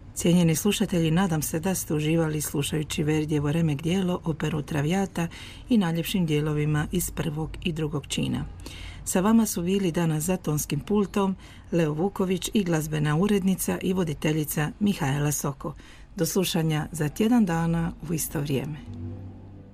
Cijenjeni slušatelji, nadam se da ste uživali slušajući Verdijevo remek djelo, operu Traviata i najljepšim dijelovima iz prvog i drugog čina. Sa vama su bili danas za tonskim pultom Leo Vuković i glazbena urednica i voditeljica Mihaela Soko. Do slušanja za tjedan dana u isto vrijeme.